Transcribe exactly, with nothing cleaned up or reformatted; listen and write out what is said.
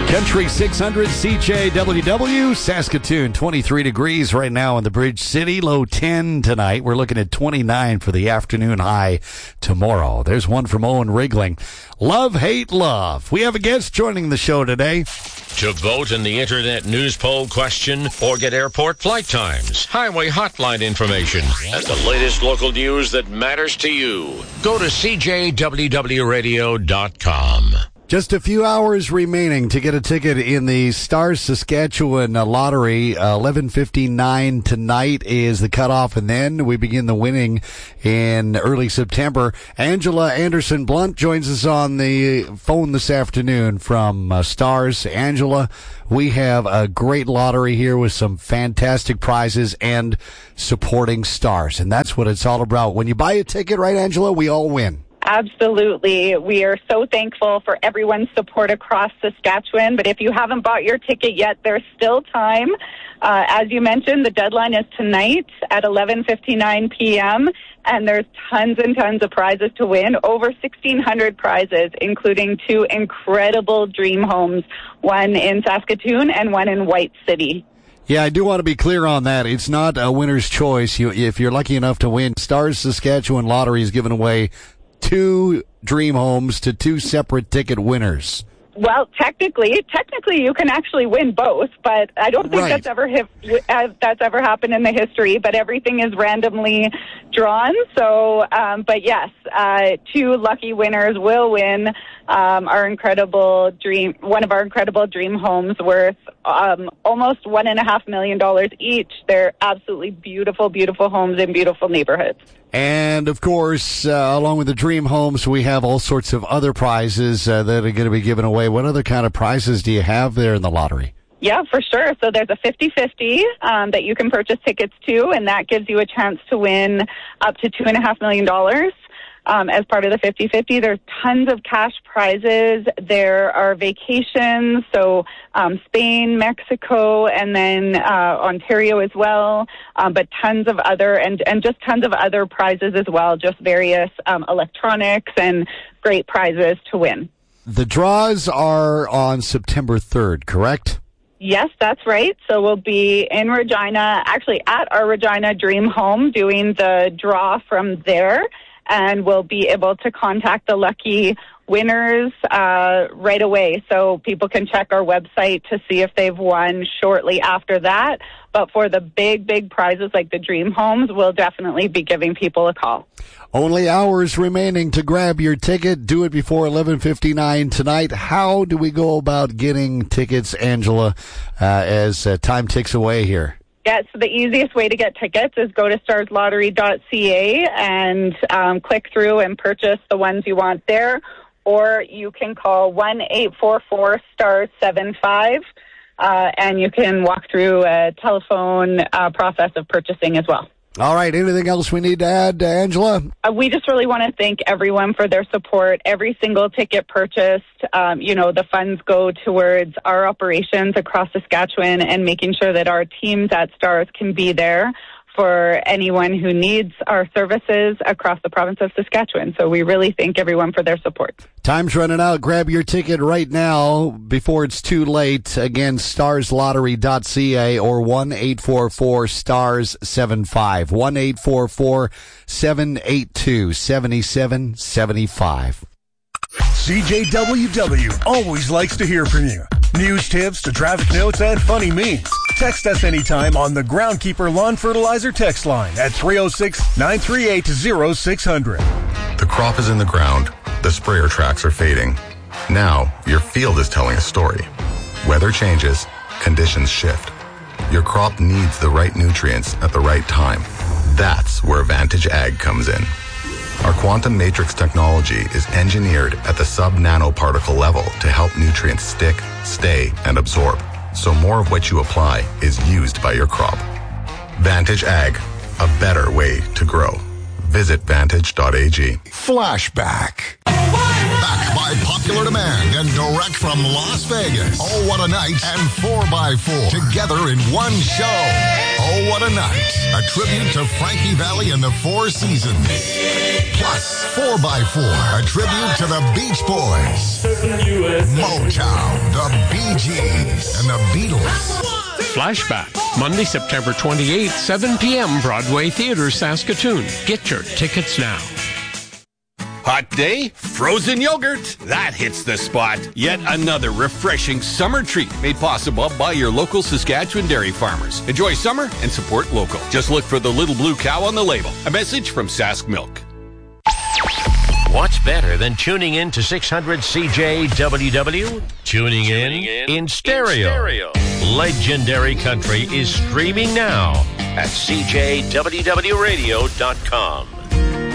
Country six hundred C J W W, Saskatoon, twenty-three degrees right now in the Bridge City, low ten tonight. We're looking at twenty-nine for the afternoon high tomorrow. There's one from Owen Rigling. Love, hate, love. We have a guest joining the show today. To vote in the Internet News Poll question or get airport flight times, highway hotline information, and the latest local news that matters to you, go to c j w w radio dot com. Just a few hours remaining to get a ticket in the Stars Saskatchewan uh, lottery. Uh, eleven fifty-nine tonight is the cutoff, and then we begin the winning in early September. Angela Anderson Blunt joins us on the phone this afternoon from uh, Stars. Angela, we have a great lottery here with some fantastic prizes and supporting Stars, and that's what it's all about. When you buy a ticket, right, Angela, we all win. Absolutely. We are so thankful for everyone's support across Saskatchewan. But if you haven't bought your ticket yet, there's still time. Uh, as you mentioned, the deadline is tonight at eleven fifty-nine p.m. And there's tons and tons of prizes to win. Over sixteen hundred prizes, including two incredible dream homes, one in Saskatoon and one in White City. Yeah, I do want to be clear on that. It's not a winner's choice. You, if you're lucky enough to win, Stars Saskatchewan Lottery is giving away two dream homes to two separate ticket winners. Well, technically, technically you can actually win both, but I don't think right. that's ever ha- that's ever happened in the history. But everything is randomly drawn. So, um, but yes, uh, two lucky winners will win um, our incredible dream, one of our incredible dream homes, worth um, almost one and a half million dollars each. They're absolutely beautiful, beautiful homes in beautiful neighborhoods. And, of course, uh, along with the dream homes, we have all sorts of other prizes uh, that are going to be given away. What other kind of prizes do you have there in the lottery? Yeah, for sure. So there's a fifty-fifty um, that you can purchase tickets to, and that gives you a chance to win up to two point five million dollars. Um, as part of the fifty-fifty, there's tons of cash prizes. There are vacations, so um, Spain, Mexico, and then uh, Ontario as well, um, but tons of other, and, and just tons of other prizes as well, just various um, electronics and great prizes to win. The draws are on September third, correct? Yes, that's right. So we'll be in Regina, actually at our Regina Dream Home, doing the draw from there. And we'll be able to contact the lucky winners uh, right away. So people can check our website to see if they've won shortly after that. But for the big, big prizes like the dream homes, we'll definitely be giving people a call. Only hours remaining to grab your ticket. Do it before eleven fifty-nine tonight. How do we go about getting tickets, Angela, uh, as uh, time ticks away here? Yeah, so the easiest way to get tickets is go to stars lottery dot c a and um, click through and purchase the ones you want there. Or you can call one eight four four stars seven five, uh, and you can walk through a telephone uh, process of purchasing as well. All right. Anything else we need to add, Angela? Uh, we just really want to thank everyone for their support. Every single ticket purchased, um, you know, the funds go towards our operations across Saskatchewan and making sure that our teams at Stars can be there for anyone who needs our services across the province of Saskatchewan. So we really thank everyone for their support. Time's running out. Grab your ticket right now before it's too late. Again, stars lottery dot c a or one eight four four stars seven five. one eight four four seven eight two seven seven seven five. C J W W always likes to hear from you. News tips to traffic notes and funny memes. Text us anytime on the Groundkeeper Lawn Fertilizer text line at three oh six, nine three eight, oh six hundred. The crop is in the ground. The sprayer tracks are fading. Now, your field is telling a story. Weather changes, conditions shift. Your crop needs the right nutrients at the right time. That's where Vantage Ag comes in. Our quantum matrix technology is engineered at the sub-nanoparticle level to help nutrients stick, stay, and absorb, so more of what you apply is used by your crop. Vantage Ag, a better way to grow. Visit vantage dot a g. Flashback. Back by popular demand and direct from Las Vegas. Oh, what a night and four by four together in one show. Oh, what a night. A tribute to Frankie Valli and the Four Seasons. Plus, four by four, a tribute to the Beach Boys. Motown, the Beach Bee Gees and the Beatles. Flashback, Monday, September twenty-eighth, seven p.m., Broadway Theatre, Saskatoon. Get your tickets now. Hot day, frozen yogurt. That hits the spot. Yet another refreshing summer treat made possible by your local Saskatchewan dairy farmers. Enjoy summer and support local. Just look for the little blue cow on the label. A message from Sask Milk. What's better than tuning in to six hundred C J W W? Tuning, tuning in, in in stereo. In stereo. Legendary Country is streaming now at C J W W radio dot com.